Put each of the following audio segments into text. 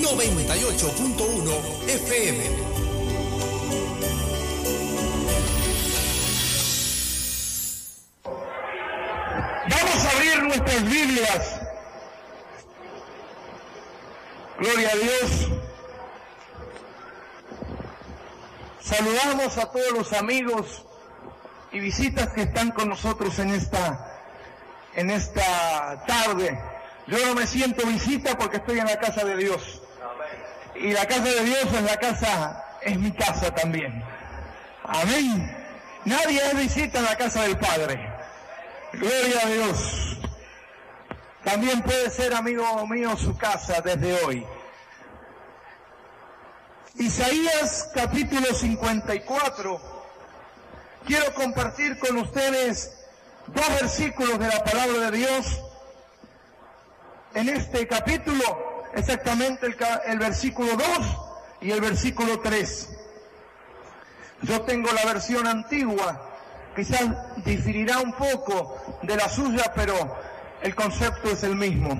98.1 FM. Vamos a abrir nuestras Biblias. Gloria a Dios. Saludamos a todos los amigos y visitas que están con nosotros en esta tarde. Yo no me siento visita porque estoy en la casa de Dios. Y la casa de Dios es mi casa también. Amén. Nadie es visita en la casa del Padre. Gloria a Dios. También puede ser, amigo mío, su casa desde hoy. Isaías capítulo 54. Quiero compartir con ustedes dos versículos de la palabra de Dios. En este capítulo, exactamente el versículo 2 y el versículo 3. Yo tengo la versión antigua. Quizás diferirá un poco de la suya, pero el concepto es el mismo.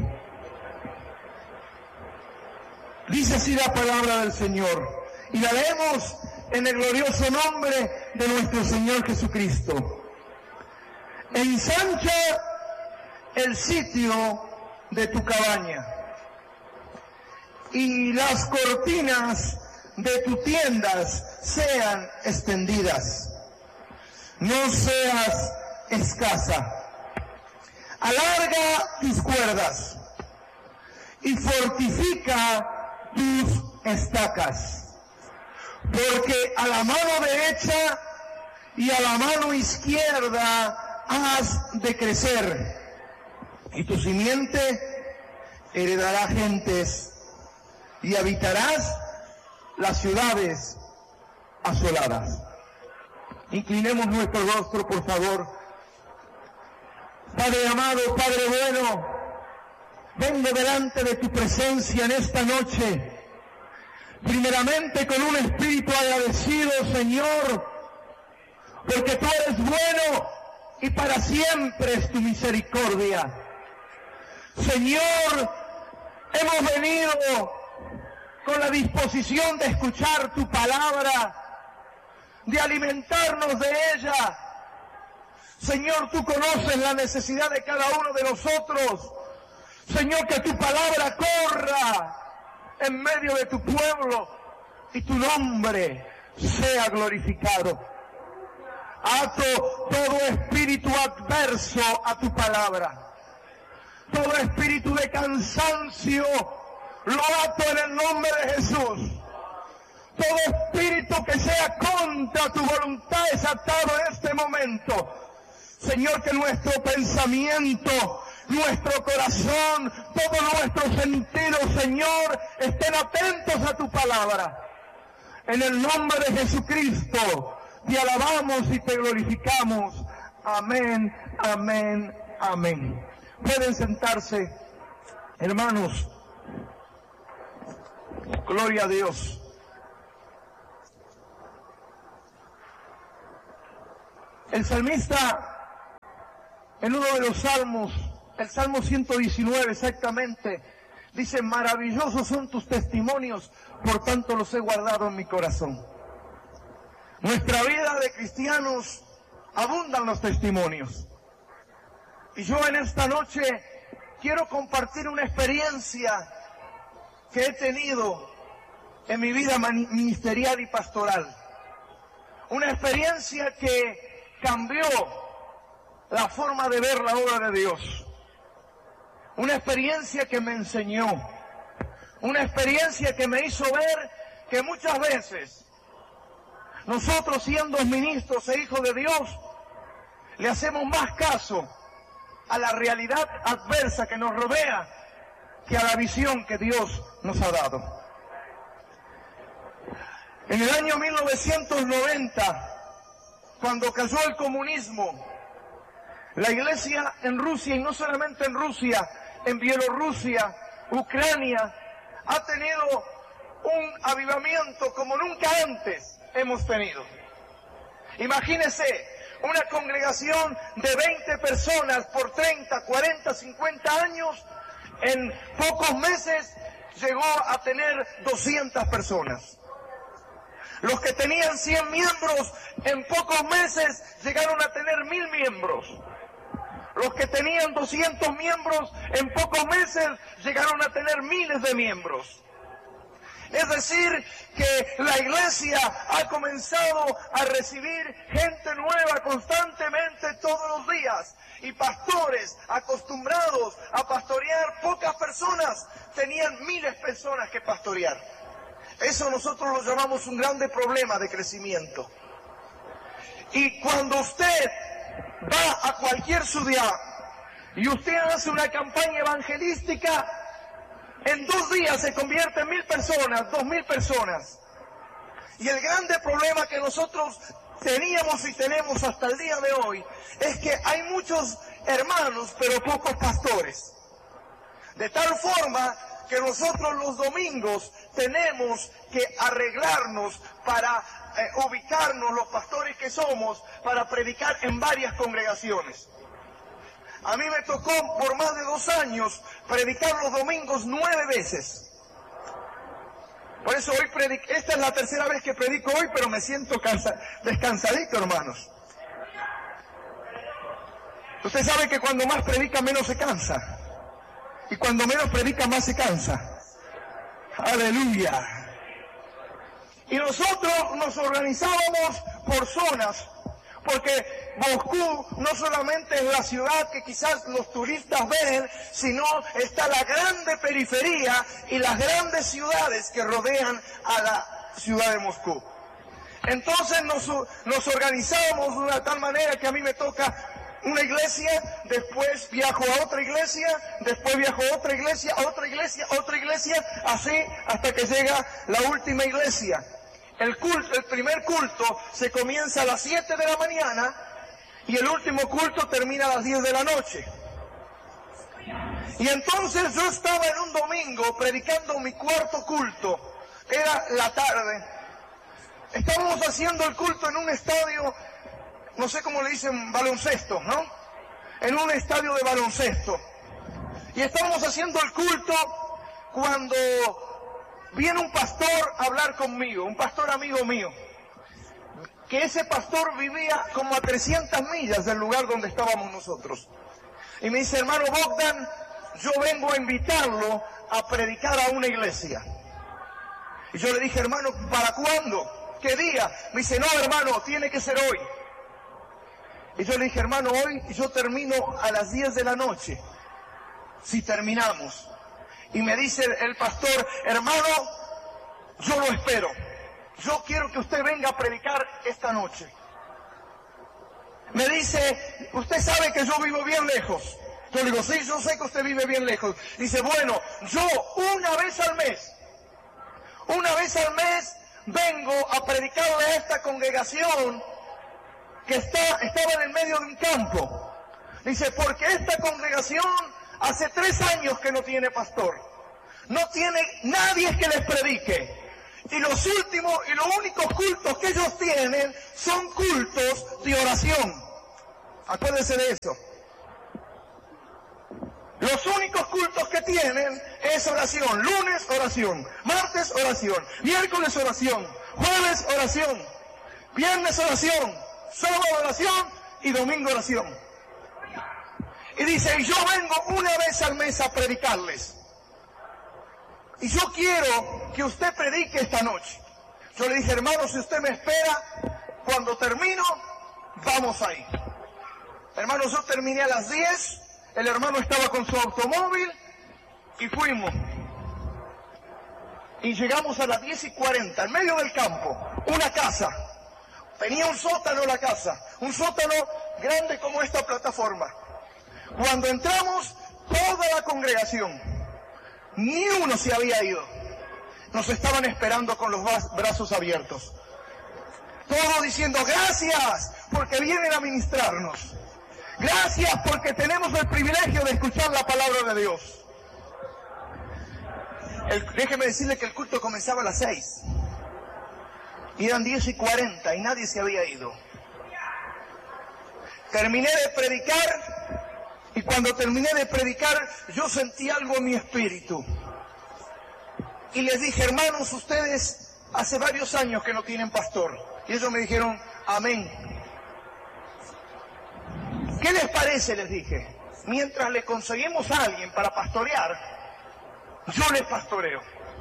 Dice así la palabra del Señor, y la leemos en el glorioso nombre de nuestro Señor Jesucristo. Ensancha el sitio de tu cabaña, y las cortinas de tus tiendas sean extendidas. No seas escasa. Alarga tus cuerdas y fortifica tus estacas, porque a la mano derecha y a la mano izquierda has de crecer, y tu simiente heredará gentes y habitarás las ciudades asoladas. Inclinemos nuestro rostro, por favor. Padre amado, Padre bueno, vengo delante de tu presencia en esta noche, primeramente con un espíritu agradecido, Señor, porque tú eres bueno y para siempre es tu misericordia. Señor, hemos venido con la disposición de escuchar tu palabra, de alimentarnos de ella. Señor, tú conoces la necesidad de cada uno de nosotros. Señor, que tu palabra corra en medio de tu pueblo y tu nombre sea glorificado. Ato todo espíritu adverso a tu palabra, todo espíritu de cansancio lo ato en el nombre de Jesús. Todo espíritu que sea contra tu voluntad es atado en este momento. Señor, que nuestro pensamiento, nuestro corazón, todos nuestros sentidos, Señor, estén atentos a tu palabra. En el nombre de Jesucristo, te alabamos y te glorificamos. Amén, amén, amén. Pueden sentarse, hermanos. Gloria a Dios. El salmista, en uno de los salmos, el Salmo 119 exactamente, dice: maravillosos son tus testimonios, por tanto los he guardado en mi corazón. Nuestra vida de cristianos abundan los testimonios. Y yo en esta noche quiero compartir una experiencia que he tenido en mi vida ministerial y pastoral. Una experiencia que cambió la forma de ver la obra de Dios. Una experiencia que me enseñó. Una experiencia que me hizo ver que muchas veces nosotros, siendo ministros e hijos de Dios, le hacemos más caso a la realidad adversa que nos rodea que a la visión que Dios nos ha dado. En el año 1990, cuando cayó el comunismo, la iglesia en Rusia, y no solamente en Rusia, en Bielorrusia, Ucrania, ha tenido un avivamiento como nunca antes hemos tenido. Imagínese una congregación de 20 personas por 30, 40, 50 años, en pocos meses llegó a tener 200 personas. Los que tenían 100 miembros, en pocos meses llegaron a tener 1000 miembros. Los que tenían 200 miembros, en pocos meses llegaron a tener miles de miembros. Es decir, que la iglesia ha comenzado a recibir gente nueva constantemente todos los días. Y pastores acostumbrados a pastorear pocas personas, tenían miles de personas que pastorear. Eso nosotros lo llamamos un grande problema de crecimiento. Y cuando usted va a cualquier ciudad y usted hace una campaña evangelística, en 2 días se convierte en 1000 personas, 2000 personas. Y el grande problema que nosotros teníamos y tenemos hasta el día de hoy es que hay muchos hermanos pero pocos pastores. De tal forma que nosotros los domingos tenemos que arreglarnos para ubicarnos los pastores que somos para predicar en varias congregaciones. A mí me tocó por más de 2 años predicar los domingos 9 veces. Por eso hoy esta es la tercera vez que predico hoy, pero me siento descansadito, hermanos. Usted sabe que cuando más predica menos se cansa. Y cuando menos predica más se cansa. Aleluya. Y nosotros nos organizábamos por zonas, porque Moscú no solamente es la ciudad que quizás los turistas ven, sino está la grande periferia y las grandes ciudades que rodean a la ciudad de Moscú. Entonces nos organizábamos de una tal manera que a mí me toca una iglesia, después viajo a otra iglesia, después viajo a otra iglesia, a otra iglesia, a otra iglesia, así hasta que llega la última iglesia. El primer culto se comienza a las 7 de la mañana y el último culto termina a las 10 de la noche. Y entonces yo estaba en un domingo predicando mi cuarto culto, era la tarde. Estábamos haciendo el culto en un estadio, no sé cómo le dicen, baloncesto, ¿no? En un estadio de baloncesto. Y estábamos haciendo el culto cuando viene un pastor a hablar conmigo, un pastor amigo mío, que ese pastor vivía como a 300 millas del lugar donde estábamos nosotros. Y me dice, hermano Bogdan, yo vengo a invitarlo a predicar a una iglesia. Y yo le dije, hermano, ¿para cuándo? ¿Qué día? Me dice, no, hermano, tiene que ser hoy. Y yo le dije, hermano, hoy yo termino a las 10 de la noche, si terminamos. Y me dice el pastor, hermano, yo lo espero. Yo quiero que usted venga a predicar esta noche. Me dice, usted sabe que yo vivo bien lejos. Yo le digo, sí, yo sé que usted vive bien lejos. Dice, bueno, yo una vez al mes vengo a predicarle a esta congregación que estaba en el medio de un campo. Dice, porque esta congregación hace 3 años que no tiene pastor. No tiene nadie que les predique. Y los únicos cultos que ellos tienen son cultos de oración. Acuérdense de eso. Los únicos cultos que tienen es oración. Lunes, oración. Martes, oración. Miércoles, oración. Jueves, oración. Viernes, oración. Sábado, oración. Y domingo, oración. Y dice, y yo vengo una vez al mes a predicarles. Y yo quiero que usted predique esta noche. Yo le dije, hermano, si usted me espera, cuando termino, vamos ahí. Hermano, yo terminé a las 10, el hermano estaba con su automóvil y fuimos. Y llegamos a las 10:40, en medio del campo, una casa. Tenía un sótano la casa, un sótano grande como esta plataforma. Cuando entramos, toda la congregación, ni uno se había ido. Nos estaban esperando con los brazos abiertos. Todos diciendo, gracias, porque vienen a ministrarnos. Gracias, porque tenemos el privilegio de escuchar la palabra de Dios. Déjeme decirle que el culto comenzaba a las 6. Y eran 10:40 y nadie se había ido. Terminé de predicar. Y cuando terminé de predicar, yo sentí algo en mi espíritu. y les dije, hermanos, ustedes hace varios años que no tienen pastor. Y ellos me dijeron, amén. ¿Qué les parece? Les dije. Mientras le conseguimos a alguien para pastorear, yo les pastoreo.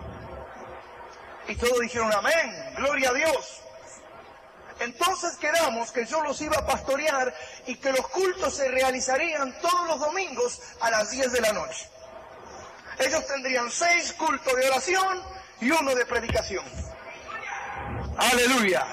Y todos dijeron, amén, gloria a Dios. Entonces quedamos que yo los iba a pastorear y que los cultos se realizarían todos los domingos a las 10 de la noche. Ellos tendrían 6 cultos de oración y 1 de predicación. Aleluya.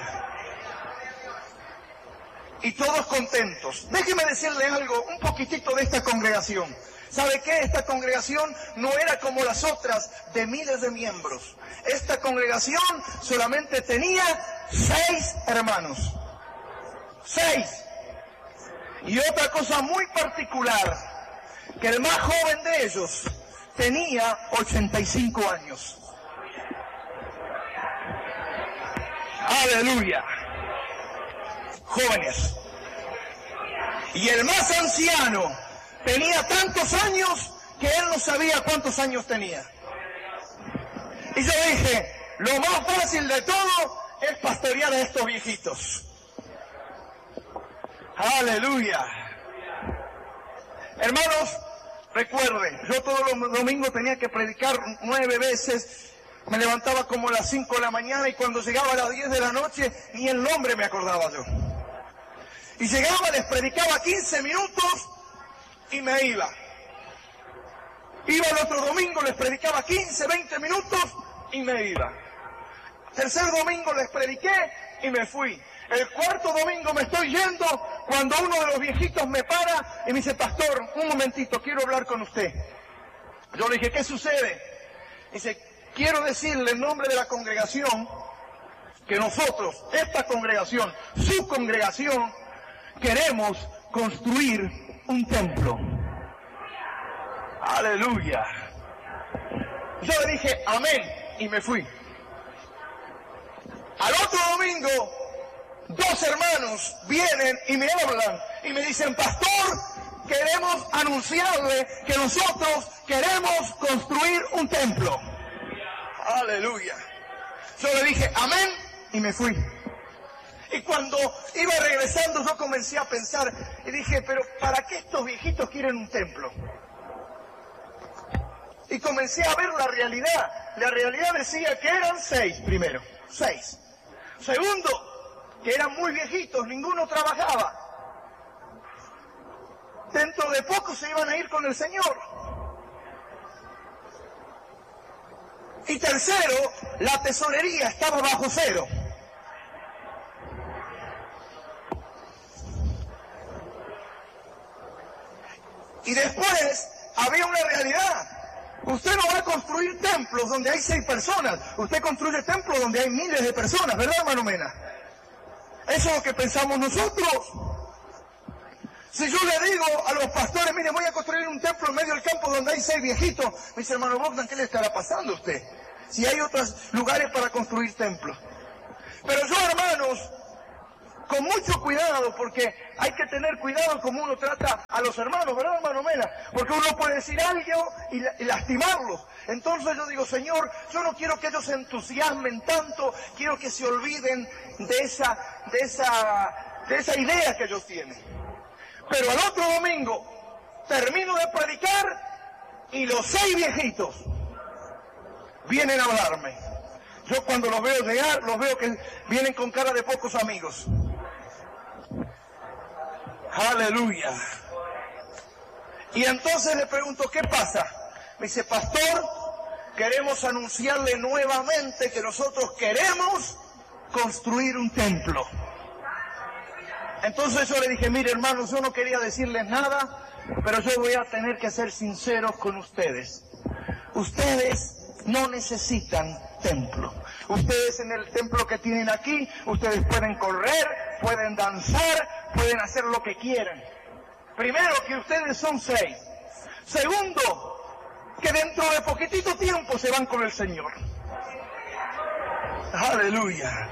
Y todos contentos. Déjeme decirle algo, un poquitito de esta congregación. ¿Sabe qué? Esta congregación no era como las otras de miles de miembros. Esta congregación solamente tenía 6 hermanos. 6. Y otra cosa muy particular, que el más joven de ellos tenía 85 años. Aleluya. Jóvenes. Y el más anciano tenía tantos años que él no sabía cuántos años tenía. Y yo dije, lo más fácil de todo es pastorear a estos viejitos. Aleluya. Hermanos, recuerden, yo todos los domingos tenía que predicar 9 veces. Me levantaba como a las 5 de la mañana y cuando llegaba a las 10 de la noche ni el nombre me acordaba yo. Y llegaba, les predicaba 15 minutos y me iba. Iba el otro domingo, les predicaba 15, 20 minutos y me iba. Tercer domingo les prediqué y me fui. El cuarto domingo me estoy yendo cuando uno de los viejitos me para y me dice, pastor, un momentito, quiero hablar con usted. Yo le dije, ¿qué sucede? Dice, quiero decirle en nombre de la congregación que nosotros, esta congregación, su congregación, queremos construir un templo. Aleluya. Yo le dije, amén, y me fui. Al otro domingo, 2 hermanos vienen y me hablan y me dicen, pastor, queremos anunciarle que nosotros queremos construir un templo. Aleluya. Yo le dije, amén, y me fui. Y cuando iba regresando yo comencé a pensar y dije, pero ¿para qué estos viejitos quieren un templo? Y comencé a ver la realidad. La realidad decía que eran 6 primero, 6. Segundo, que eran muy viejitos, ninguno trabajaba. Dentro de poco se iban a ir con el Señor. Y tercero, la tesorería estaba bajo cero. Y después había una realidad. Usted no va a construir templos donde hay 6 personas. Usted construye templos donde hay miles de personas, ¿verdad, hermano Mena? Eso es lo que pensamos nosotros. Si yo le digo a los pastores, mire, voy a construir un templo en medio del campo donde hay 6 viejitos, me dice, hermano Bogdan, ¿qué le estará pasando a usted? Si hay otros lugares para construir templos. Pero yo, hermanos, con mucho cuidado, porque hay que tener cuidado como uno trata a los hermanos, ¿verdad, hermano Mena? Porque uno puede decir algo y lastimarlos. Entonces yo digo, Señor, yo no quiero que ellos se entusiasmen tanto, quiero que se olviden de esa idea que ellos tienen. Pero al otro domingo termino de predicar y los 6 viejitos vienen a hablarme. Yo cuando los veo llegar, los veo que vienen con cara de pocos amigos. Aleluya. Y entonces le pregunto, ¿qué pasa? Me dice, pastor, queremos anunciarle nuevamente que nosotros queremos construir un templo. Entonces yo le dije, mire hermanos, yo no quería decirles nada, pero yo voy a tener que ser sincero con ustedes. Ustedes no necesitan templo. Ustedes en el templo que tienen aquí, ustedes pueden correr, pueden danzar, pueden hacer lo que quieran. Primero, que ustedes son 6. Segundo, que dentro de poquitito tiempo se van con el Señor. Aleluya.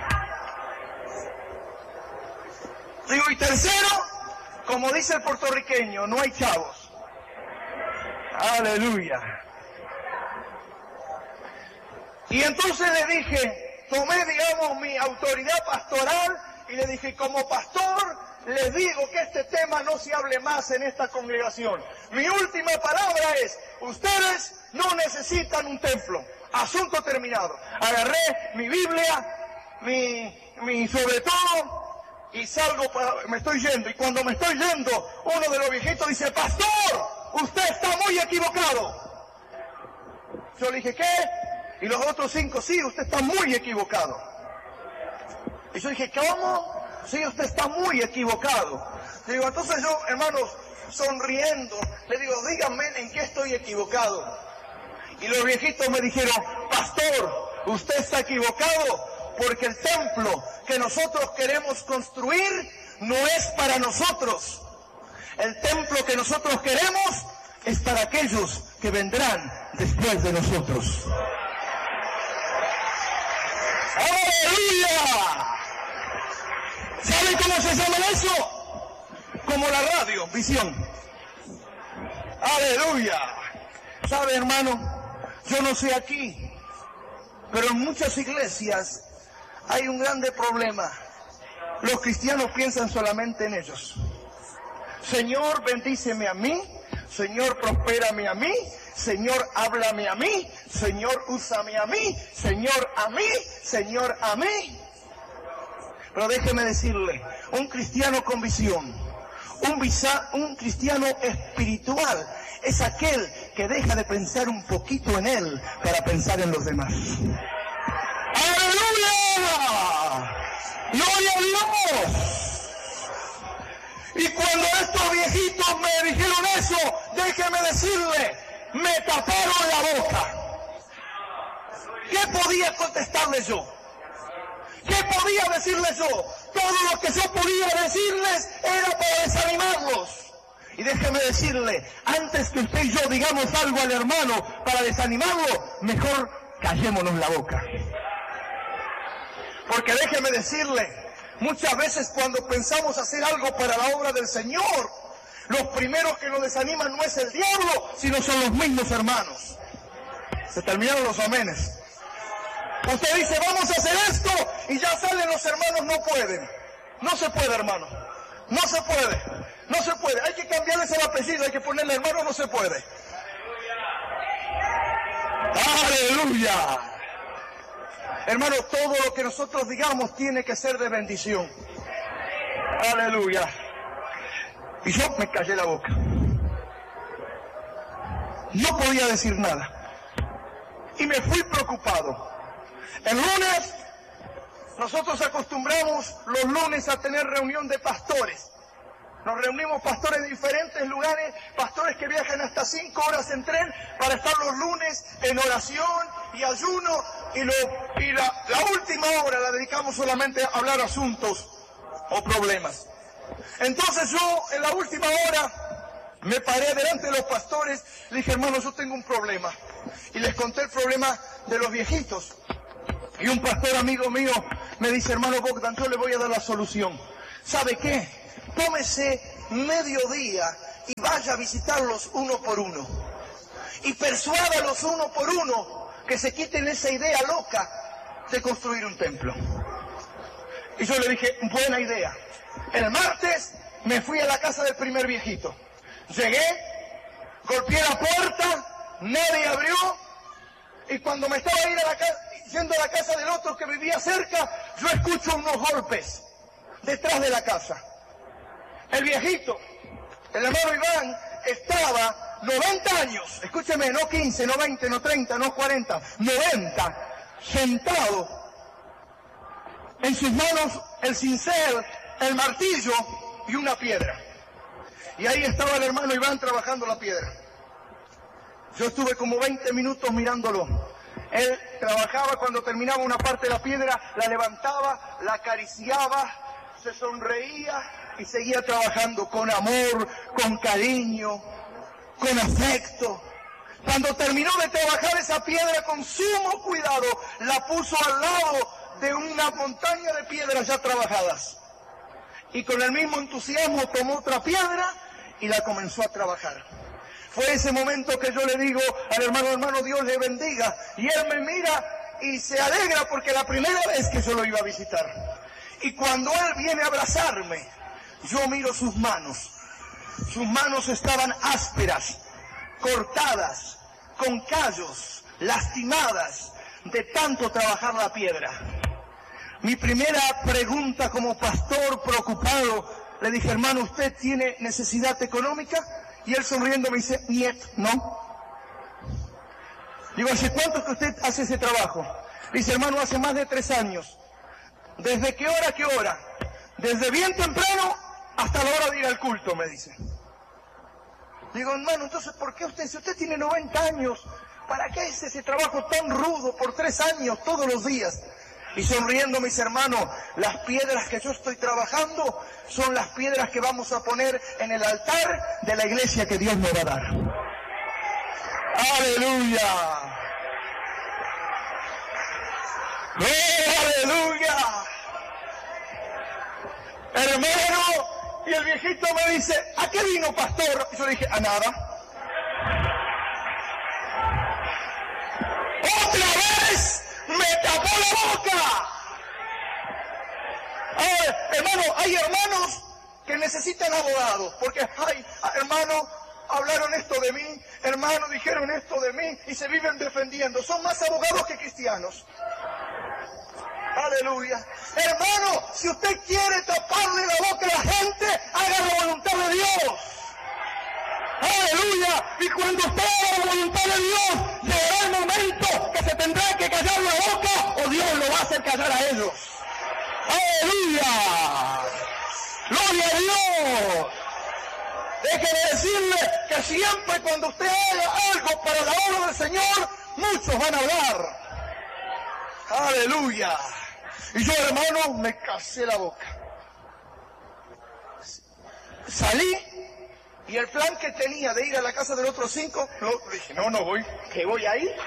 Digo, y tercero, como dice el puertorriqueño, no hay chavos. Aleluya. Y entonces le dije, tomé, digamos, mi autoridad pastoral y le dije, como pastor, les digo que este tema no se hable más en esta congregación. Mi última palabra es, ustedes no necesitan un templo. Asunto terminado. Agarré mi Biblia, mi sobre todo, y salgo, me estoy yendo. Y cuando me estoy yendo, uno de los viejitos dice, pastor, usted está muy equivocado. Yo le dije, ¿qué? Y los otros 5, sí, usted está muy equivocado. Y yo dije, ¿cómo? Sí, usted está muy equivocado. Digo, entonces yo, hermanos, sonriendo, le digo, díganme en qué estoy equivocado. Y los viejitos me dijeron, pastor, usted está equivocado porque el templo que nosotros queremos construir no es para nosotros. El templo que nosotros queremos es para aquellos que vendrán después de nosotros. ¡Aleluya! ¿Saben cómo se llama eso? Como la radio, visión. ¡Aleluya! ¿Sabe, hermano? Yo no sé aquí, pero en muchas iglesias hay un grande problema. Los cristianos piensan solamente en ellos. Señor, bendíceme a mí. Señor, prospérame a mí. Señor, háblame a mí. Señor, úsame a mí. Señor, a mí. Señor, a mí. Pero déjeme decirle, un cristiano con visión, un cristiano espiritual, es aquel que deja de pensar un poquito en él para pensar en los demás. ¡Aleluya! ¡Gloria a Dios! Y cuando estos viejitos me dijeron eso, déjeme decirle, me taparon la boca. ¿Qué podía contestarles yo? ¿Qué podía decirles yo? Todo lo que yo podía decirles era para desanimarlos. Y déjeme decirle, antes que usted y yo digamos algo al hermano para desanimarlo, mejor callémonos la boca. Porque déjeme decirle, muchas veces cuando pensamos hacer algo para la obra del Señor, los primeros que nos desaniman no es el diablo, sino son los mismos hermanos. Se terminaron los amenes. Usted dice, vamos a hacer esto, y ya salen los hermanos, no pueden. No se puede, hermano. No se puede. No se puede. Hay que cambiarles el apellido, hay que ponerle hermano, no se puede. ¡Aleluya! Hermano, todo lo que nosotros digamos tiene que ser de bendición. ¡Aleluya! Y yo me callé la boca. No podía decir nada. Y me fui preocupado. El lunes, nosotros acostumbramos los lunes a tener reunión de pastores. Nos reunimos pastores de diferentes lugares, pastores que viajan hasta 5 horas en tren para estar los lunes en oración y ayuno. Y la última hora la dedicamos solamente a hablar asuntos o problemas. Entonces yo, en la última hora, me paré delante de los pastores, le dije, hermano, yo tengo un problema. Y les conté el problema de los viejitos. Y un pastor amigo mío me dice, hermano Bogdan, yo le voy a dar la solución. ¿Sabe qué? Tómese mediodía y vaya a visitarlos uno por uno. Y persuádalos uno por uno que se quiten esa idea loca de construir un templo. Y yo le dije, buena idea. El martes me fui a la casa del primer viejito. Llegué, golpeé la puerta, nadie abrió. Y cuando me estaba yendo a la casa del otro que vivía cerca, yo escucho unos golpes detrás de la casa. El viejito, el hermano Iván, estaba 90 años, escúcheme, no 15, no 20, no 30, no 40, 90, sentado, en sus manos el cincel, el martillo y una piedra. Y ahí estaba el hermano Iván trabajando la piedra. Yo estuve como 20 minutos mirándolo. Él trabajaba, cuando terminaba una parte de la piedra, la levantaba, la acariciaba, se sonreía y seguía trabajando con amor, con cariño, con afecto. Cuando terminó de trabajar esa piedra con sumo cuidado, la puso al lado de una montaña de piedras ya trabajadas. Y con el mismo entusiasmo tomó otra piedra y la comenzó a trabajar. Fue ese momento que yo le digo al hermano, hermano, Dios le bendiga. Y él me mira y se alegra porque la primera vez que yo lo iba a visitar. Y cuando él viene a abrazarme, yo miro sus manos. Sus manos estaban ásperas, cortadas, con callos, lastimadas, de tanto trabajar la piedra. Mi primera pregunta como pastor preocupado, le dije, hermano, ¿usted tiene necesidad económica? Y él sonriendo me dice, niet, no. Digo, ¿hace cuánto que usted hace ese trabajo? Dice, hermano, hace más de 3 años. ¿Desde qué hora a qué hora? Desde bien temprano hasta la hora de ir al culto, me dice. Digo, hermano, entonces, ¿por qué usted, si usted tiene 90 años, ¿para qué hace ese trabajo tan rudo por 3 años todos los días? Y sonriendo, mis hermanos, las piedras que yo estoy trabajando son las piedras que vamos a poner en el altar de la iglesia que Dios me va a dar. ¡Aleluya! ¡Oh, aleluya! Hermano, y el viejito me dice, ¿a qué vino, pastor? Y yo dije, a nada. ¡Otra vez me tapó la boca! Hermano, hay hermanos que necesitan abogados, porque, ay, hermano, hablaron esto de mí, hermano, dijeron esto de mí, y se viven defendiendo. Son más abogados que cristianos. Aleluya. Hermano, si usted quiere taparle la boca a la gente, haga la voluntad de Dios. Aleluya. Y cuando usted haga la voluntad de Dios, llegará el momento que se tendrá que callar la boca o Dios lo va a hacer callar a ellos. Aleluya. Gloria a Dios. Déjeme decirle que siempre cuando usted haga algo para la obra del Señor, muchos van a hablar. Aleluya. Y yo, hermano, me casé la boca. Salí y el plan que tenía de ir a la casa del otro 5, dije, no voy. ¿Que voy a ir?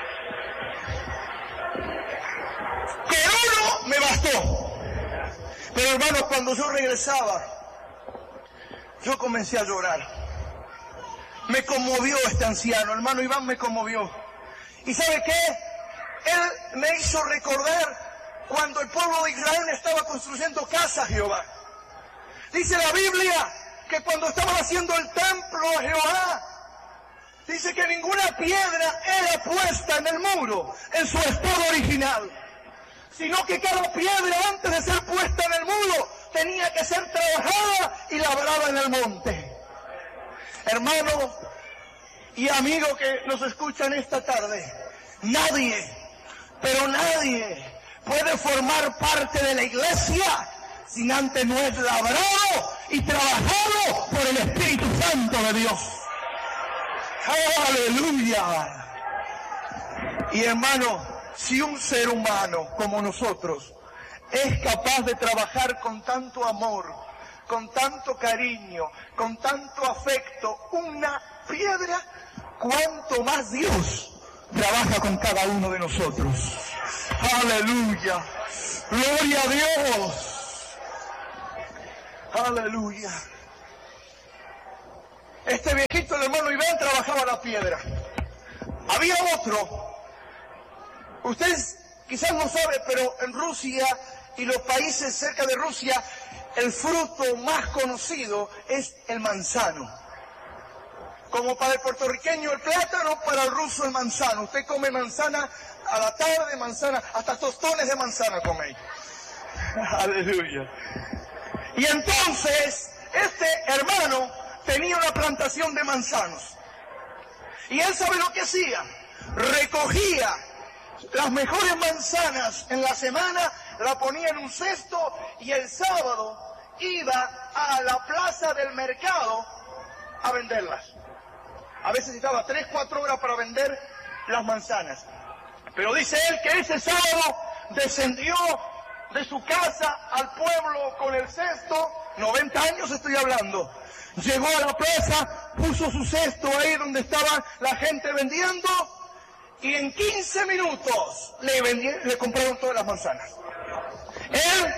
Que uno me bastó. Pero, hermano, cuando yo regresaba, yo comencé a llorar. Me conmovió este anciano, hermano Iván me conmovió. ¿Y sabe qué? Él me hizo recordar cuando el pueblo de Israel estaba construyendo casa a Jehová. Dice la Biblia que cuando estaban haciendo el templo a Jehová, dice que ninguna piedra era puesta en el muro, en su estado original, sino que cada piedra antes de ser puesta en el muro tenía que ser trabajada y labrada en el monte. Hermano y amigo que nos escuchan esta tarde, nadie, pero nadie puede formar parte de la iglesia sin antes no es labrado y trabajado por el Espíritu Santo de Dios. ¡Aleluya! Y hermano, si un ser humano como nosotros es capaz de trabajar con tanto amor, con tanto cariño, con tanto afecto, una piedra, cuánto más Dios trabaja con cada uno de nosotros. Aleluya. Gloria a Dios. Aleluya. Este viejito, el hermano Iván, trabajaba la piedra. Había otro. Ustedes quizás no saben, pero en Rusia y los países cerca de Rusia, el fruto más conocido es el manzano. Como para el puertorriqueño el plátano, para el ruso el manzano. Usted come manzana a la tarde, manzana, hasta tostones de manzana coméis. Aleluya. Y entonces, este hermano tenía una plantación de manzanos. Y él sabe lo que hacía. Recogía las mejores manzanas en la semana, la ponía en un cesto y el sábado iba a la plaza del mercado a venderlas. A veces necesitaba 3-4 horas para vender las manzanas. Pero dice él que ese sábado descendió de su casa al pueblo con el cesto, 90 años estoy hablando. Llegó a la plaza, puso su cesto ahí donde estaba la gente vendiendo y en 15 minutos le compraron todas las manzanas. Él,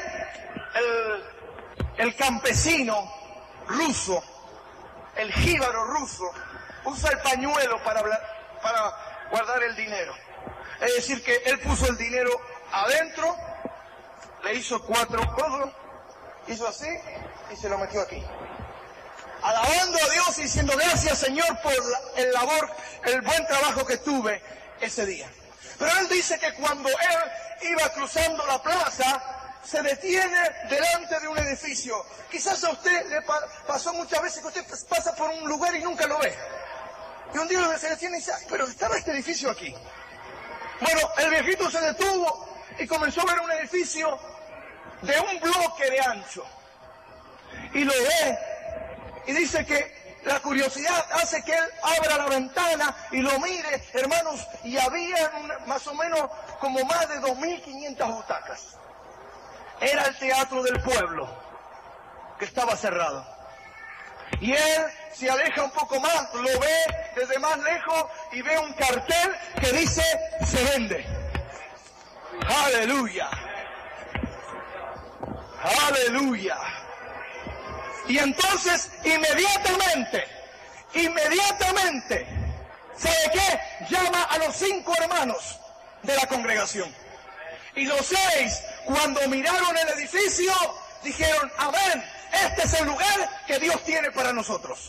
el campesino ruso, el jíbaro ruso, usa el pañuelo para guardar el dinero. Es decir, que él puso el dinero adentro, le hizo 4 codos, hizo así y se lo metió aquí. Alabando a Dios y diciendo gracias, Señor, por el buen trabajo que tuve ese día. Pero él dice que cuando él iba cruzando la plaza, se detiene delante de un edificio. Quizás a usted le pasó muchas veces que usted pasa por un lugar y nunca lo ve. Y un día se detiene y dice, ay, pero estaba este edificio aquí. Bueno, el viejito se detuvo y comenzó a ver un edificio de un bloque de ancho. Y lo ve y dice que la curiosidad hace que él abra la ventana y lo mire, hermanos, y había más o menos como más de 2.500 butacas. Era el teatro del pueblo, que estaba cerrado. Y él se aleja un poco más, lo ve desde más lejos y ve un cartel que dice, se vende. ¡Aleluya! ¡Aleluya! Y entonces, inmediatamente, ¿sabe qué? Llama a los 5 hermanos de la congregación. Y los 6, cuando miraron el edificio, dijeron, amén, este es el lugar que Dios tiene para nosotros.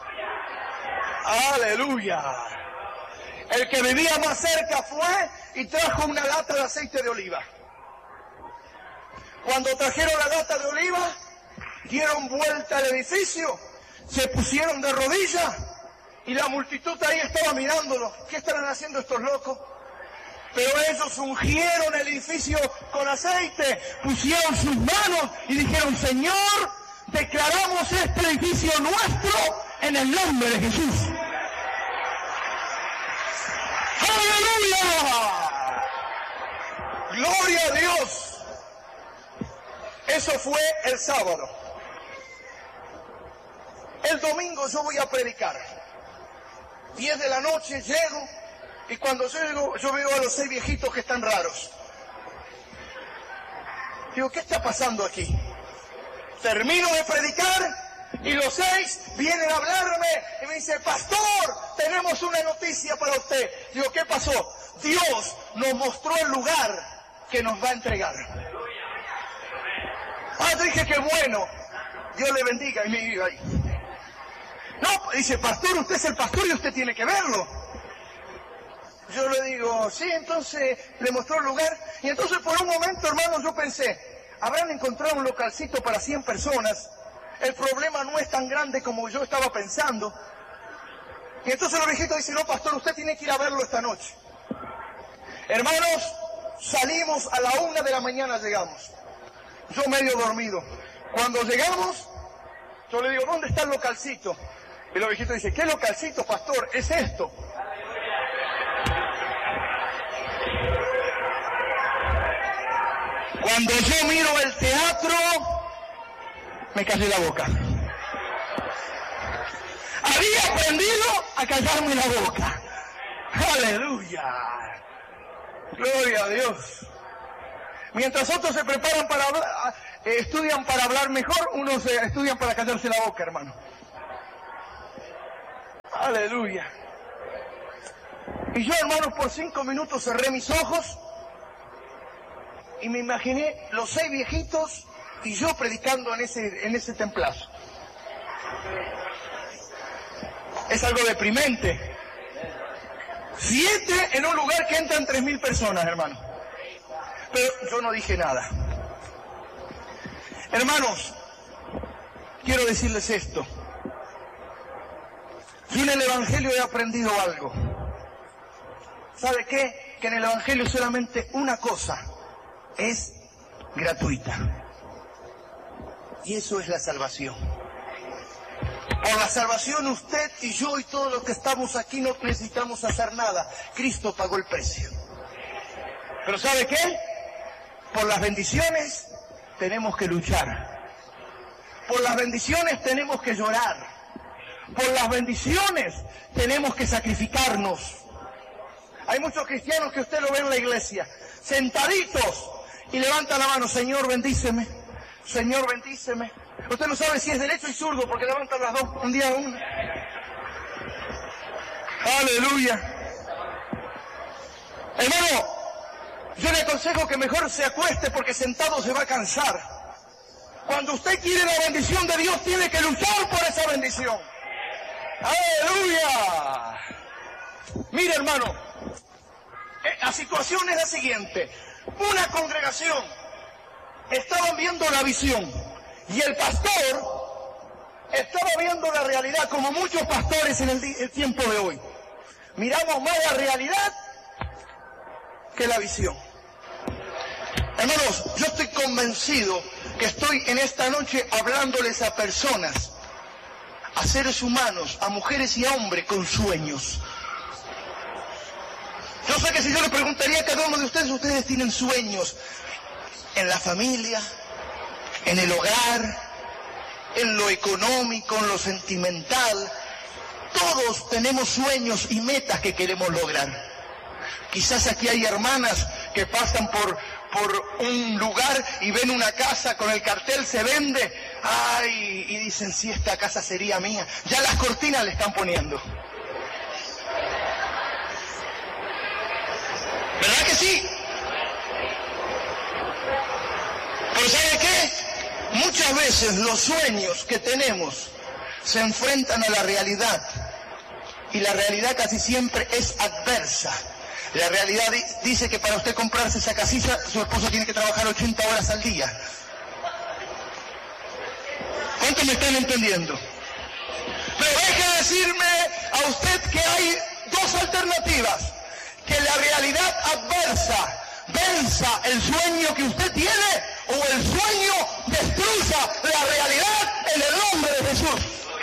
¡Aleluya! El que vivía más cerca fue y trajo una lata de aceite de oliva. Cuando trajeron la lata de oliva, dieron vuelta al edificio, se pusieron de rodillas y la multitud ahí estaba mirándolo. ¿Qué estarán haciendo estos locos? Pero ellos ungieron el edificio con aceite, pusieron sus manos y dijeron, Señor, declaramos este edificio nuestro en el nombre de Jesús. ¡Aleluya! ¡Gloria a Dios! Eso fue el sábado. El domingo yo voy a predicar. 10 de la noche llego y cuando llego yo veo a los 6 viejitos que están raros. Digo, ¿qué está pasando aquí? Termino de predicar y los 6 vienen a hablarme y me dicen, pastor, tenemos una noticia para usted. Digo, ¿qué pasó? Dios nos mostró el lugar que nos va a entregar. Ah, dije, qué bueno. Dios le bendiga y me viva ahí. No, dice, pastor, usted es el pastor y usted tiene que verlo. Yo le digo, sí, entonces le mostró el lugar. Y entonces por un momento, hermano, yo pensé, habrán encontrado un localcito para 100 personas. El problema no es tan grande como yo estaba pensando. Y entonces los viejitos dicen, no, pastor, usted tiene que ir a verlo esta noche. Hermanos, salimos a la 1 de la mañana, llegamos. Yo medio dormido. Cuando llegamos, yo le digo, ¿dónde está el localcito? Y los viejitos dicen, ¿qué localcito, pastor? Es esto. Cuando yo miro el teatro, me callé la boca. Había aprendido a callarme la boca. ¡Aleluya! ¡Gloria a Dios! Mientras otros se preparan para hablar, estudian para hablar mejor, unos estudian para callarse la boca, hermano. ¡Aleluya! Y yo, hermanos, por 5 minutos cerré mis ojos y me imaginé los 6 viejitos y yo predicando en ese templazo. Es algo deprimente. 7 en un lugar que entran 3.000 personas, hermano. Pero yo no dije nada. Hermanos, quiero decirles esto. Yo en el Evangelio he aprendido algo. ¿Sabe qué? Que en el Evangelio solamente una cosa es gratuita. Y eso es la salvación. Por la salvación usted y yo y todos los que estamos aquí no necesitamos hacer nada. Cristo pagó el precio. Pero ¿sabe qué? Por las bendiciones tenemos que luchar. Por las bendiciones tenemos que llorar. Por las bendiciones tenemos que sacrificarnos. Hay muchos cristianos que usted lo ve en la iglesia, sentaditos, y levantan la mano, Señor, bendíceme, Señor, bendíceme. Usted no sabe si es derecho y zurdo, porque levantan las dos, un día una. Aleluya. Hermano, yo le aconsejo que mejor se acueste porque sentado se va a cansar. Cuando usted quiere la bendición de Dios, tiene que luchar por esa bendición. ¡Aleluya! Mire, hermano, la situación es la siguiente. Una congregación estaban viendo la visión y el pastor estaba viendo la realidad, como muchos pastores en el tiempo de hoy. Miramos más la realidad que la visión. Hermanos, yo estoy convencido que estoy en esta noche hablándoles a personas, a seres humanos, a mujeres y a hombres con sueños. Yo sé que si yo le preguntaría a cada uno de ustedes tienen sueños en la familia, en el hogar, en lo económico, en lo sentimental. Todos tenemos sueños y metas que queremos lograr. Quizás aquí hay hermanas que pasan por un lugar y ven una casa con el cartel se vende, ay, y dicen, si esta casa sería mía. Ya las cortinas le están poniendo. ¿Verdad que sí? Pero ¿sabe qué? Muchas veces los sueños que tenemos se enfrentan a la realidad y la realidad casi siempre es adversa. La realidad dice que para usted comprarse esa casilla, su esposo tiene que trabajar 80 horas al día. ¿Cuántos me están entendiendo? Pero deje decirme a usted que hay dos alternativas. Que la realidad adversa venza el sueño que usted tiene o el sueño destruya la realidad en el nombre de Jesús.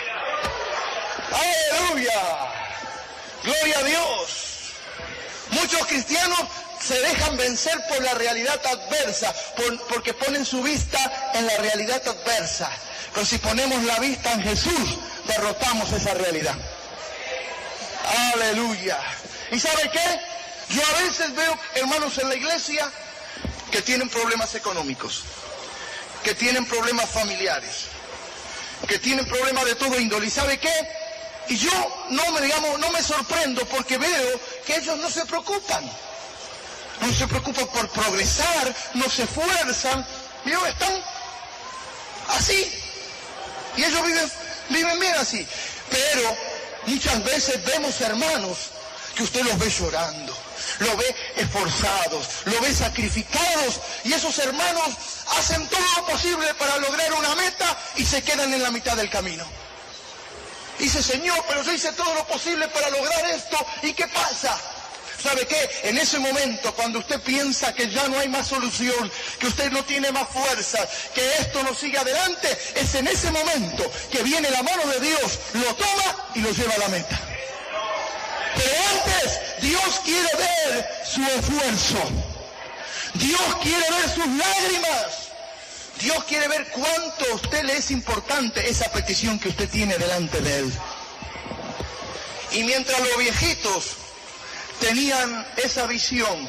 ¡Aleluya! ¡Gloria a Dios! Muchos cristianos se dejan vencer por la realidad adversa, porque ponen su vista en la realidad adversa. Pero si ponemos la vista en Jesús, derrotamos esa realidad. ¡Aleluya! ¿Y sabe qué? Yo a veces veo hermanos en la iglesia que tienen problemas económicos, que tienen problemas familiares, que tienen problemas de todo índole. ¿Y sabe qué? Y yo no me sorprendo porque veo que ellos no se preocupan. No se preocupan por progresar, no se esfuerzan. Y ellos están así. Y ellos viven bien así. Pero muchas veces vemos hermanos que usted los ve llorando, los ve esforzados, los ve sacrificados, y esos hermanos hacen todo lo posible para lograr una meta y se quedan en la mitad del camino. Dice, Señor, pero yo hice todo lo posible para lograr esto, ¿y qué pasa? ¿Sabe qué? En ese momento, cuando usted piensa que ya no hay más solución, que usted no tiene más fuerza, que esto no sigue adelante, es en ese momento que viene la mano de Dios, lo toma y lo lleva a la meta. Pero antes, Dios quiere ver su esfuerzo. Dios quiere ver sus lágrimas. Dios quiere ver cuánto a usted le es importante esa petición que usted tiene delante de Él. Y mientras los viejitos tenían esa visión,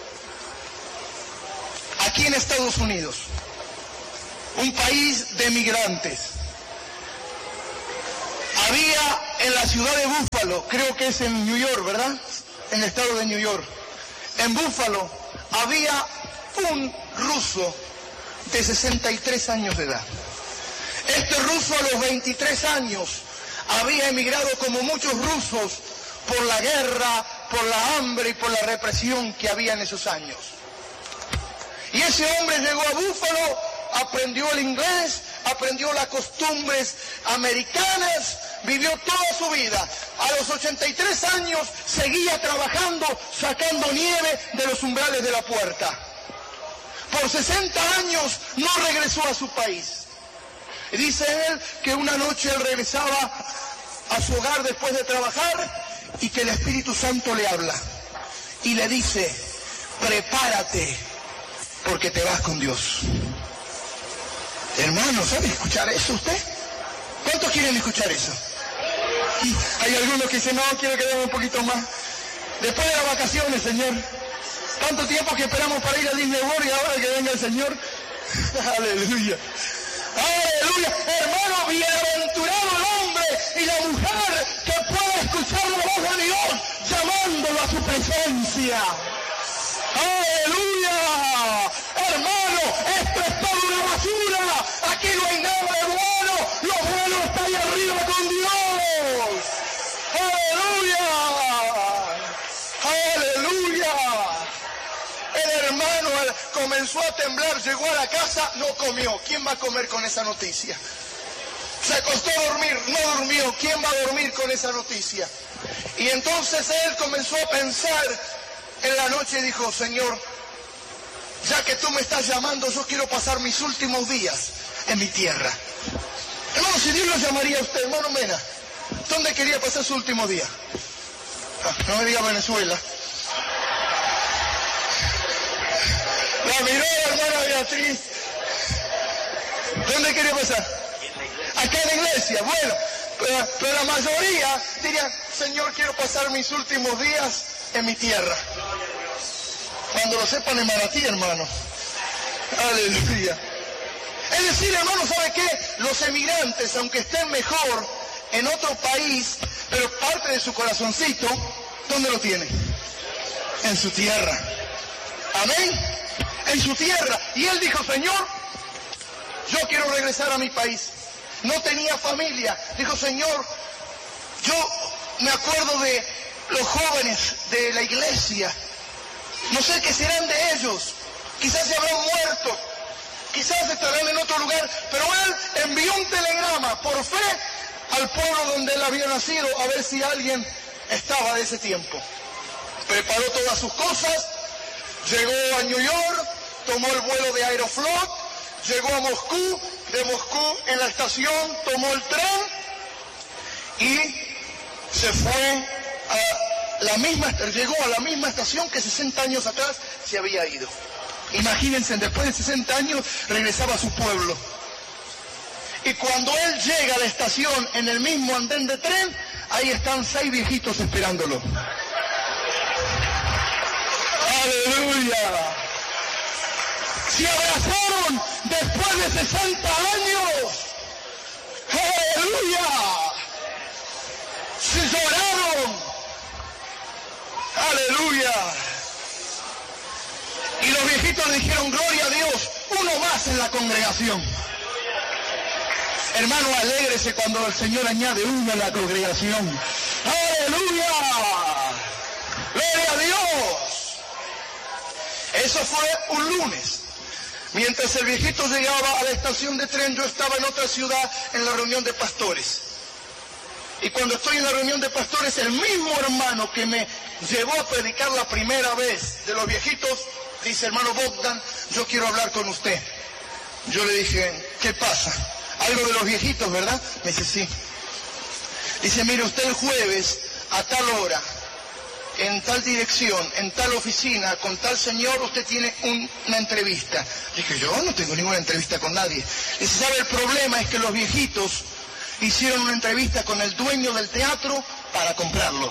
aquí en Estados Unidos, un país de migrantes, había en la ciudad de Búfalo, creo que es en New York, ¿verdad? En el estado de New York. En Búfalo había un ruso de 63 años de edad. Este ruso a los 23 años había emigrado como muchos rusos por la guerra, por la hambre y por la represión que había en esos años. Y ese hombre llegó a Búfalo, aprendió el inglés, aprendió las costumbres americanas, vivió toda su vida. A los 83 años seguía trabajando, sacando nieve de los umbrales de la puerta. Por 60 años no regresó a su país. Y dice él que una noche él regresaba a su hogar después de trabajar y que el Espíritu Santo le habla y le dice, prepárate porque te vas con Dios. Hermano, ¿sabe escuchar eso usted? ¿Cuántos quieren escuchar eso? Hay algunos que dicen, no, quiero quedarme un poquito más. Después de las vacaciones, Señor. Tanto tiempo que esperamos para ir a Disney World y ahora que venga el Señor. Aleluya. Aleluya. Hermano, bienaventurado el hombre y la mujer que puede escuchar la voz de Dios llamándolo a su presencia. comenzó a temblar, llegó a la casa, no comió. ¿Quién va a comer con esa noticia? Se acostó a dormir, no durmió. ¿Quién va a dormir con esa noticia? Y entonces él comenzó a pensar en la noche y dijo, Señor, ya que tú me estás llamando, yo quiero pasar mis últimos días en mi tierra. Hermano, si Dios lo llamaría a usted, hermano Mena, ¿dónde quería pasar su último día? No me diga Venezuela. La miró la hermana Beatriz. ¿Dónde quería pasar? Acá en la iglesia. Bueno, pero la mayoría dirían, Señor, quiero pasar mis últimos días en mi tierra. Cuando lo sepan en Manatí, hermano. Aleluya. Es decir, hermano, ¿sabe qué? Los emigrantes, aunque estén mejor en otro país, pero parte de su corazoncito, ¿dónde lo tienen? En su tierra. Amén. En su tierra. Y él dijo, Señor, yo quiero regresar a mi país. No tenía familia. Dijo, Señor, yo me acuerdo de los jóvenes de la iglesia. No sé qué serán de ellos. Quizás se habrán muerto. Quizás estarán en otro lugar. Pero él envió un telegrama por fe al pueblo donde él había nacido a ver si alguien estaba de ese tiempo. Preparó todas sus cosas. Llegó a New York. Tomó el vuelo de Aeroflot. Llegó a Moscú. De Moscú en la estación tomó el tren. Y se fue llegó a la misma estación que 60 años atrás se había ido. Imagínense, después de 60 años regresaba a su pueblo. Y cuando él llega a la estación en el mismo andén de tren, ahí están 6 viejitos esperándolo. ¡Aleluya! Se abrazaron después de 60 años. ¡Aleluya! Se lloraron. ¡Aleluya! Y los viejitos le dijeron, gloria a Dios, uno más en la congregación. Hermano, alégrese cuando el Señor añade uno en la congregación. ¡Aleluya! ¡Gloria a Dios! Eso fue un lunes. Mientras el viejito llegaba a la estación de tren, yo estaba en otra ciudad en la reunión de pastores. Y cuando estoy en la reunión de pastores, el mismo hermano que me llevó a predicar la primera vez de los viejitos, dice, hermano Bogdan, yo quiero hablar con usted. Yo le dije, ¿qué pasa? Algo de los viejitos, ¿verdad? Me dice, sí. Dice, mire, usted el jueves, a tal hora, en tal dirección, en tal oficina, con tal señor, usted tiene una entrevista. Dije, yo no tengo ninguna entrevista con nadie. Dice, ¿sabe? El problema es que los viejitos hicieron una entrevista con el dueño del teatro para comprarlo.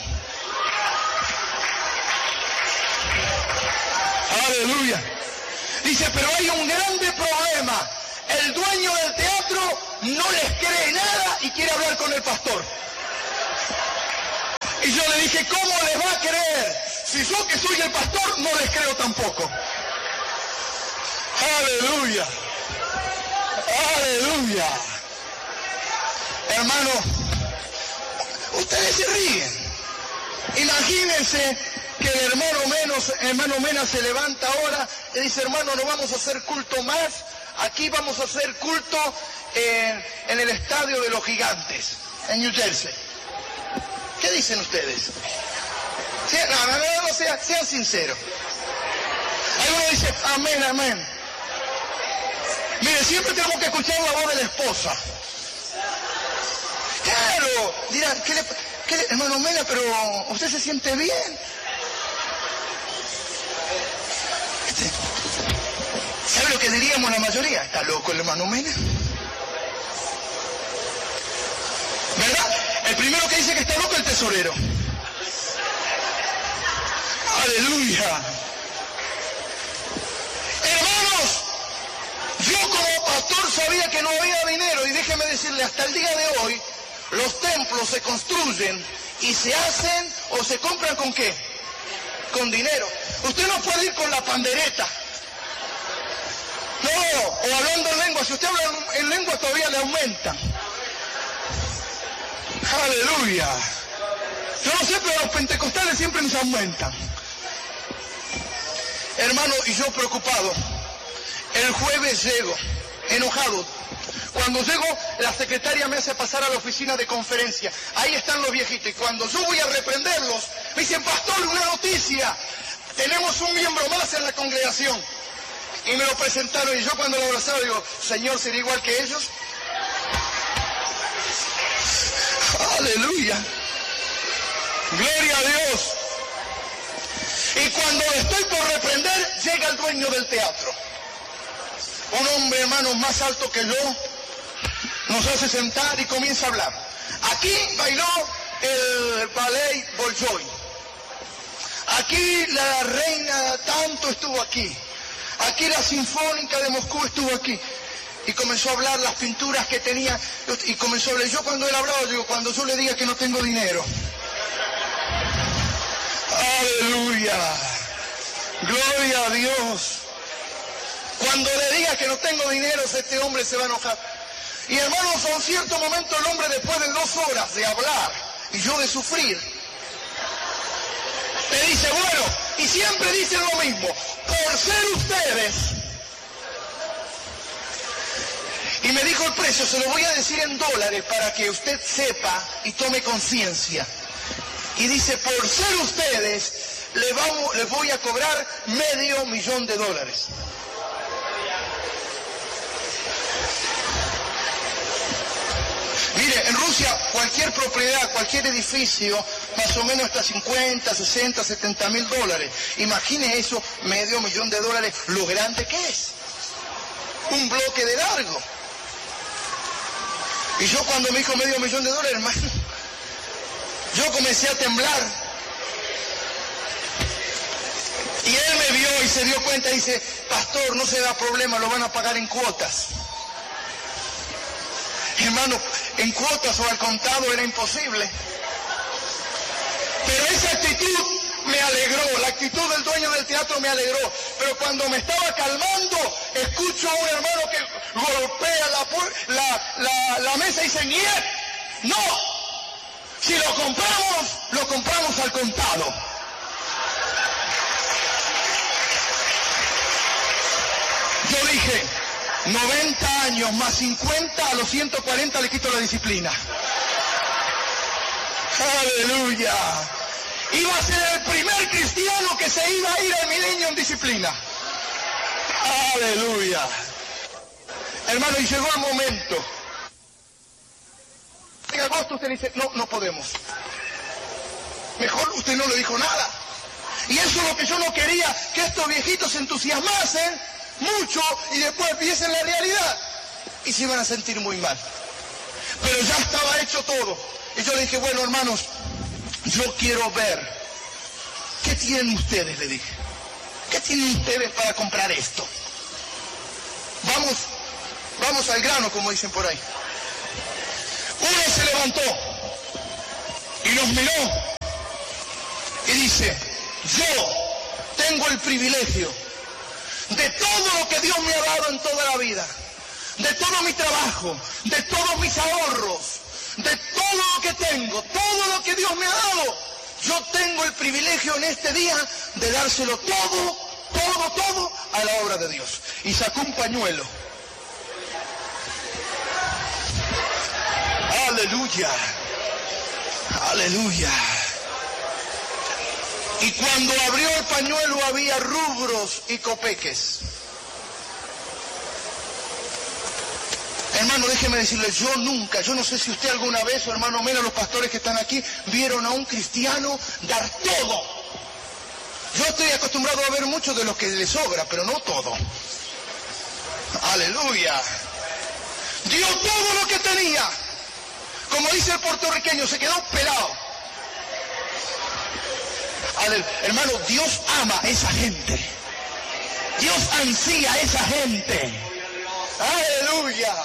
Aleluya. Dice, pero hay un grande problema. El dueño del teatro no les cree nada y quiere hablar con el pastor. Y yo le dije, ¿cómo les va a creer? Si yo que soy el pastor no les creo tampoco. Aleluya. Aleluya. Hermano, ustedes se ríen. Imagínense que el hermano Mena se levanta ahora y dice, hermano, no vamos a hacer culto más. Aquí vamos a hacer culto en el estadio de los Gigantes, en New Jersey. ¿Qué dicen ustedes? Sean sinceros. Algunos dicen, amén, amén. Mire, siempre tenemos que escuchar la voz de la esposa. Claro, dirán, hermano Mena, pero ¿usted se siente bien? ¿Sabe lo que diríamos la mayoría? ¿Está loco el hermano Mena? ¿Verdad? El primero que dice que está loco es el tesorero. Aleluya. Hermanos, yo como pastor sabía que no había dinero y déjeme decirle, hasta el día de hoy, los templos se construyen y se hacen o se compran ¿con qué? Con dinero. Usted no puede ir con la pandereta. No, o hablando en lengua. Si usted habla en lengua todavía le aumenta. Aleluya. Yo no sé, pero los pentecostales siempre nos aumentan. Hermano, y yo preocupado. El jueves llego, enojado. Cuando llego, la secretaria me hace pasar a la oficina de conferencia. Ahí están los viejitos. Y cuando yo voy a reprenderlos, me dicen, pastor, una noticia. Tenemos un miembro más en la congregación. Y me lo presentaron. Y yo cuando lo abrazaba digo, Señor, ¿será igual que ellos? Aleluya. Gloria a Dios. Y cuando estoy por reprender, llega el dueño del teatro. Un hombre, hermano, más alto que yo, nos hace sentar y comienza a hablar. Aquí bailó el ballet Bolshoi. Aquí la reina tanto estuvo aquí. Aquí la Sinfónica de Moscú estuvo aquí. Y comenzó a hablar las pinturas que tenía. Y comenzó a hablar. Yo cuando él hablaba, digo, cuando yo le diga que no tengo dinero. Aleluya. Gloria a Dios. Cuando le diga que no tengo dinero, este hombre se va a enojar. Y hermanos, a un cierto momento el hombre, después de 2 horas de hablar y yo de sufrir, te dice, bueno, y siempre dicen lo mismo, por ser ustedes. Y me dijo el precio, se lo voy a decir en dólares para que usted sepa y tome conciencia. Y dice, por ser ustedes, les voy a cobrar $500,000. Mire, en Rusia cualquier propiedad, cualquier edificio, más o menos está $50, $60, $70,000. Imagine eso, $500,000, lo grande que es. Un bloque de largo. Y yo cuando me dijo $500,000, hermano, yo comencé a temblar. Y él me vio y se dio cuenta y dice, pastor, no se da problema, lo van a pagar en cuotas. Hermano, en cuotas o al contado era imposible. Pero esa actitud me alegró, la actitud del dueño del teatro me alegró. Pero cuando me estaba calmando, escucho a un hermano que golpea la mesa y dice, ¡niet! ¡No! Si lo compramos al contado. Yo dije, 90 años más 50, a los 140 le quito la disciplina. Aleluya. Iba a ser el primer cristiano que se iba a ir al milenio en disciplina. Aleluya. Hermano, y llegó el momento. En agosto usted dice, no podemos. Mejor usted no le dijo nada. Y eso es lo que yo no quería, que estos viejitos se entusiasmasen mucho y después viesen la realidad y se iban a sentir muy mal. Pero ya estaba hecho todo. Y yo le dije, bueno, hermanos, yo quiero ver qué tienen ustedes, le dije. ¿Qué tienen ustedes para comprar esto? Vamos al grano, como dicen por ahí. Uno se levantó y nos miró y dice, yo tengo el privilegio de todo lo que Dios me ha dado en toda la vida, de todo mi trabajo, de todos mis ahorros, de todo lo que tengo, todo lo que Dios me ha dado. Yo tengo el privilegio en este día de dárselo todo a la obra de Dios. Y sacó un pañuelo. Aleluya. Aleluya. Y cuando abrió el pañuelo había rubros y copeques. Hermano, déjeme decirle, yo no sé si usted alguna vez, o hermano Mena, los pastores que están aquí, vieron a un cristiano dar todo. Yo estoy acostumbrado a ver mucho de lo que le sobra, pero no todo. Aleluya. Dio todo lo que tenía. Como dice el puertorriqueño, se quedó pelado. Hermano, Dios ama a esa gente. Dios ansía a esa gente. Aleluya.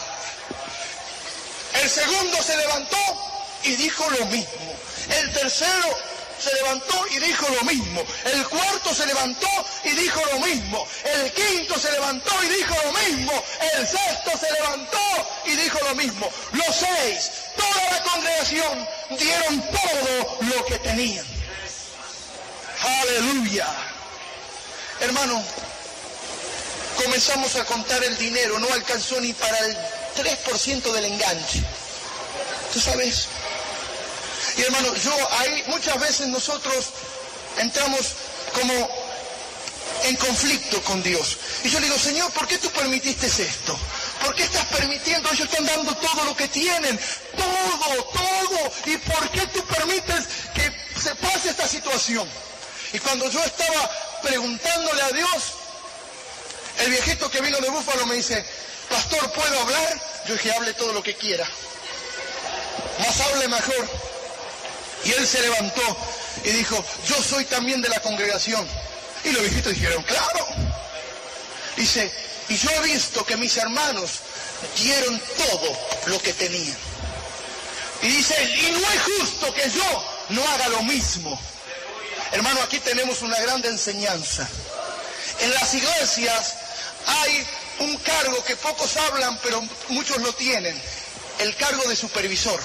El segundo se levantó y dijo lo mismo. El tercero se levantó y dijo lo mismo. El cuarto se levantó y dijo lo mismo. El quinto se levantó y dijo lo mismo. El sexto se levantó y dijo lo mismo. Los 6, toda la congregación dieron todo lo que tenían. Aleluya. Hermano, comenzamos a contar el dinero, no alcanzó ni para el 3% del enganche. ¿Tú sabes? Y hermano, ahí muchas veces nosotros entramos como en conflicto con Dios. Y yo le digo, Señor, ¿por qué tú permitiste esto? ¿Por qué estás permitiendo? Ellos están dando todo lo que tienen, todo. ¿Y por qué tú permites que se pase esta situación? Y cuando yo estaba preguntándole a Dios, el viejito que vino de Búfalo me dice, pastor, ¿puedo hablar? Yo dije, hable todo lo que quiera. Más hable mejor. Y él se levantó y dijo, yo soy también de la congregación. Y los viejitos dijeron, claro. Dice, y yo he visto que mis hermanos dieron todo lo que tenían. Y dice, y no es justo que yo no haga lo mismo. Hermano, aquí tenemos una gran enseñanza. En las iglesias hay un cargo que pocos hablan, pero muchos lo tienen. El cargo de supervisor.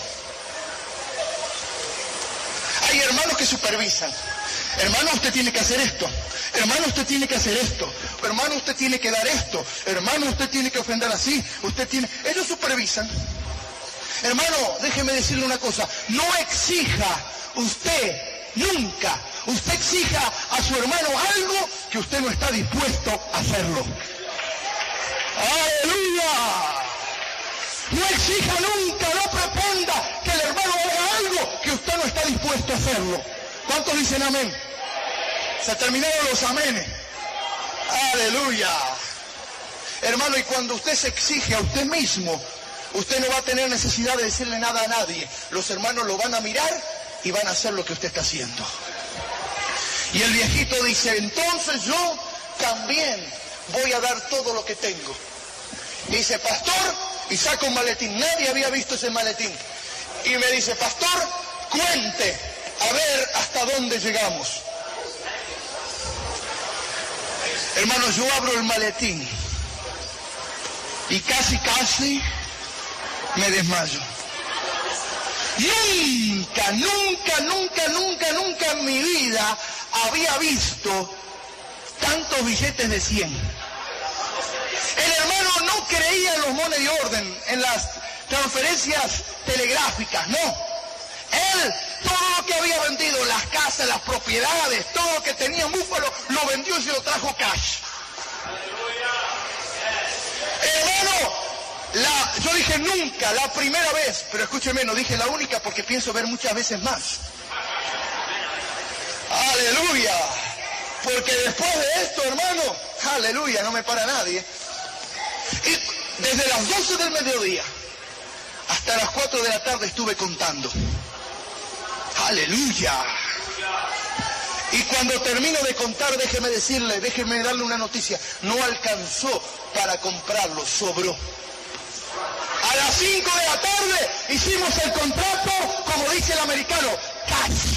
Hay hermanos que supervisan. Hermano, usted tiene que hacer esto. Hermano, usted tiene que hacer esto. Hermano, usted tiene que dar esto. Hermano, usted tiene que ofender así. Ellos supervisan. Hermano, déjeme decirle una cosa. No exija usted nunca. Usted exija a su hermano algo que usted no está dispuesto a hacerlo. ¡Aleluya! No exija nunca, no pretenda que el hermano haga algo que usted no está dispuesto a hacerlo. ¿Cuántos dicen amén? Se terminaron los amenes. ¡Aleluya! Hermano, y cuando usted se exige a usted mismo, usted no va a tener necesidad de decirle nada a nadie. Los hermanos lo van a mirar y van a hacer lo que usted está haciendo. Y el viejito dice, entonces yo también voy a dar todo lo que tengo. Y dice, pastor, y saca un maletín. Nadie había visto ese maletín. Y me dice, pastor, cuente, a ver hasta dónde llegamos. Hermano, yo abro el maletín y casi me desmayo. Nunca en mi vida había visto tantos billetes de 100. El hermano no creía en los money order, en las transferencias telegráficas, no. Él, todo lo que había vendido, las casas, las propiedades, todo lo que tenía en Búfalo, lo vendió y se lo trajo cash. Hermano, yo dije nunca, la primera vez, pero escúcheme, no dije la única porque pienso ver muchas veces más. Aleluya. Porque después de esto, hermano, aleluya, no me para nadie. Y desde las 12 del mediodía hasta las 4 de la tarde estuve contando. Aleluya. Y cuando termino de contar, déjeme darle una noticia. No alcanzó para comprarlo, sobró. A las 5 de la tarde hicimos el contrato, como dice el americano, cash.